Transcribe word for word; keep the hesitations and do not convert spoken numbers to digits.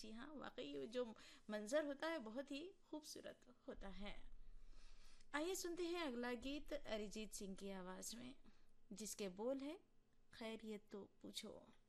जी हाँ, वाकई जो मंजर होता है बहुत ही खूबसूरत होता है। आइए सुनते हैं अगला गीत अरिजीत सिंह की आवाज में, जिसके बोल है खैरियत तो पूछो।